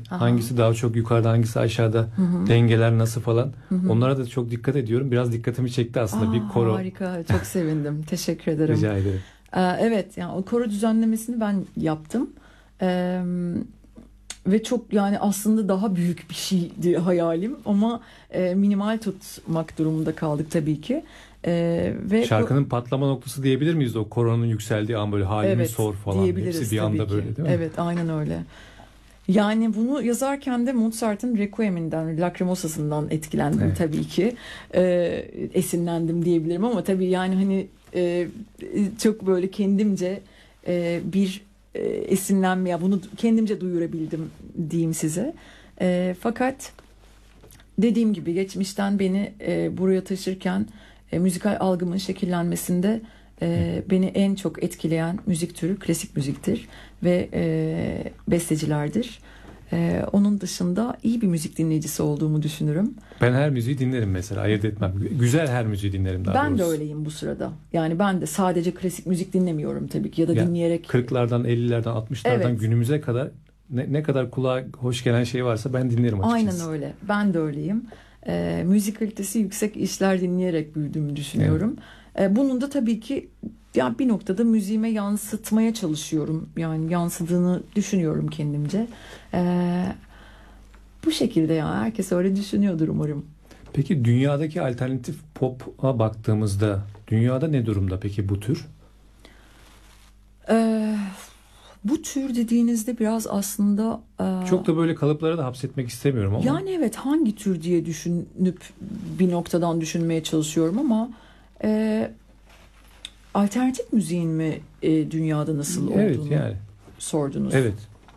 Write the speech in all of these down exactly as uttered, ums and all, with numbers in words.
Aha. Hangisi daha çok yukarıda, hangisi aşağıda, Hı hı. dengeler nasıl falan. Hı hı. Onlara da çok dikkat ediyorum. Biraz dikkatimi çekti aslında Aa, bir koro. harika, çok sevindim. Teşekkür ederim. Rica ederim. Ee, evet, yani o koro düzenlemesini ben yaptım. Ee, ve çok, yani aslında daha büyük bir şeydi hayalim ama e, minimal tutmak durumunda kaldık tabii ki. Ee, ve Şarkının patlama noktası diyebilir miyiz? O koronun yükseldiği an böyle halimi evet, sor falan. diyebiliriz Hepsi bir tabii anda ki. böyle değil mi? Evet, aynen öyle. Yani bunu yazarken de Mozart'ın Requiem'inden, Lacrimosa'sından etkilendim Evet. tabii ki. Ee, esinlendim diyebilirim ama tabii yani hani e, çok böyle kendimce e, bir e, esinlenme, ya bunu kendimce duyurabildim diyeyim size. E, fakat dediğim gibi geçmişten beni e, buraya taşırken e, müzikal algımın şekillenmesinde e, beni en çok etkileyen müzik türü klasik müziktir ve e, bestecilerdir. E, onun dışında iyi bir müzik dinleyicisi olduğumu düşünürüm. Ben her müziği dinlerim mesela, ayırt etmem. Güzel her müziği dinlerim daha Ben doğrusu. de öyleyim bu sırada. Yani ben de sadece klasik müzik dinlemiyorum tabii ki ya da Ya, dinleyerek. kırklardan, ellilerden, altmışlardan Evet. günümüze kadar ne, ne kadar kulağa hoş gelen şey varsa ben dinlerim açıkçası. Aynen öyle. Ben de öyleyim. E, müzik kalitesi yüksek işler dinleyerek büyüdüğümü düşünüyorum. Evet. E, bunun da tabii ki ya bir noktada müziğime yansıtmaya çalışıyorum. Yani yansıdığını düşünüyorum kendimce. E, bu şekilde ya. Herkes öyle düşünüyordur umarım. Peki dünyadaki alternatif pop'a baktığımızda dünyada ne durumda peki bu tür? E, bu tür dediğinizde biraz aslında... E, Çok da böyle kalıplara da hapsetmek istemiyorum ama. Yani evet, hangi tür diye düşünüp bir noktadan düşünmeye çalışıyorum ama... E, alternatif müziğin mi e, dünyada nasıl Evet, olduğunu yani. sordunuz. Evet.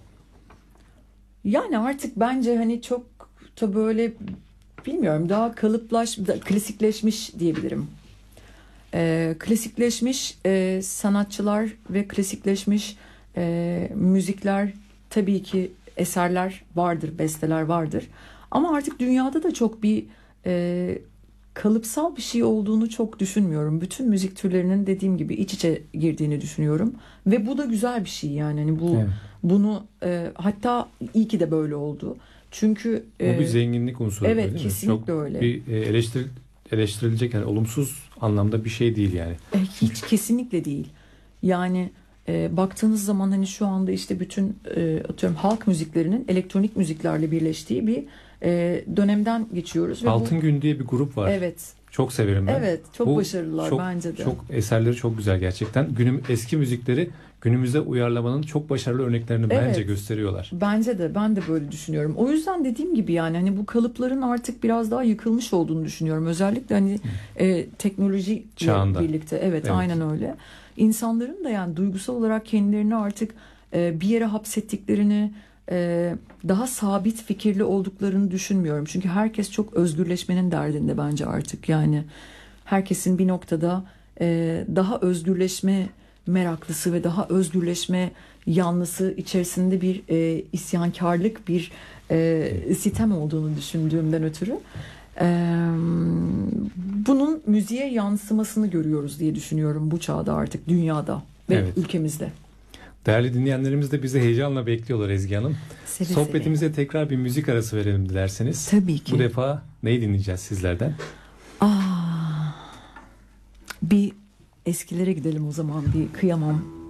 Yani artık bence hani çok da böyle bilmiyorum, daha kalıplaş, da, klasikleşmiş diyebilirim. E, klasikleşmiş e, sanatçılar ve klasikleşmiş e, müzikler, tabii ki eserler vardır, besteler vardır. Ama artık dünyada da çok bir e, kalıpsal bir şey olduğunu çok düşünmüyorum. Bütün müzik türlerinin dediğim gibi iç içe girdiğini düşünüyorum. Ve bu da güzel bir şey yani. Hani bu Evet. bunu e, hatta iyi ki de böyle oldu. Çünkü Bu bir e, zenginlik unsuru, evet, değil mi? kesinlikle Çok öyle. bir e, eleştir, eleştirilecek, yani olumsuz anlamda bir şey değil yani. E, hiç kesinlikle değil. Yani e, baktığınız zaman hani şu anda işte bütün e, atıyorum halk müziklerinin elektronik müziklerle birleştiği bir e, dönemden geçiyoruz. Ve Altın bu, Gün diye bir grup var. evet. Çok severim ben. Evet, çok Bu başarılılar çok, bence de. Çok eserleri çok güzel gerçekten. Günüm eski müzikleri günümüze uyarlamanın çok başarılı örneklerini Evet. bence gösteriyorlar. Bence de, ben de böyle düşünüyorum. O yüzden dediğim gibi yani hani bu kalıpların artık biraz daha yıkılmış olduğunu düşünüyorum. Özellikle hani e, teknolojiyle Çağında. birlikte. Evet, Evet. aynen öyle. İnsanların da yani duygusal olarak kendilerini artık e, bir yere hapsettiklerini, e, daha sabit fikirli olduklarını düşünmüyorum. Çünkü herkes çok özgürleşmenin derdinde bence artık. Yani herkesin bir noktada e, daha özgürleşme meraklısı ve daha özgürleşme yanlısı içerisinde bir e, isyankarlık, bir e, sitem olduğunu düşündüğümden ötürü e, bunun müziğe yansımasını görüyoruz diye düşünüyorum bu çağda artık, dünyada ve Evet. ülkemizde. Değerli dinleyenlerimiz de bizi heyecanla bekliyorlar Ezgi Hanım. Seve Sohbetimize seve. tekrar bir müzik arası verelim dilerseniz. Tabii ki. Bu defa neyi dinleyeceğiz sizlerden? Aa, bir eskilere gidelim o zaman, bir kıyamam.